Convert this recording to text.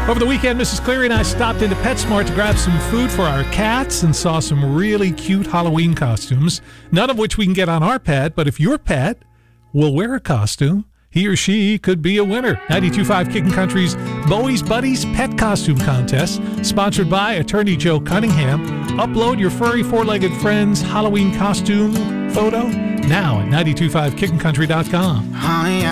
Over the weekend, Mrs. Cleary and I stopped into PetSmart to grab some food for our cats and saw some really cute Halloween costumes, none of which we can get on our pet, but if your pet will wear a costume, he or she could be a winner. 92.5 Kickin' Country's Bowie's Buddies Pet Costume Contest, sponsored by Attorney Joe Cunningham. Upload your furry four-legged friend's Halloween costume photo now at 925kickincountry.com.